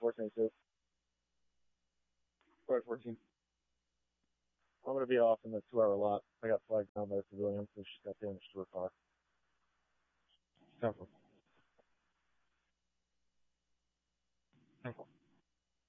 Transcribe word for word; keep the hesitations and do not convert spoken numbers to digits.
four twenty-two. Four fourteen. I'm gonna be off in the two hour lot. I got flagged down by a civilian.